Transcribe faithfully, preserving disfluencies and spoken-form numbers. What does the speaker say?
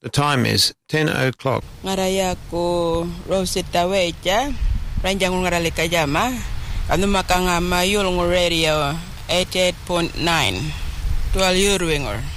The time is ten o'clock. Ngaraya ko Rosetta Weja, Ranjang Ngaralika Jama, Anumakanga Mayul Radio eighty-eight point nine. Tual Yurwinger.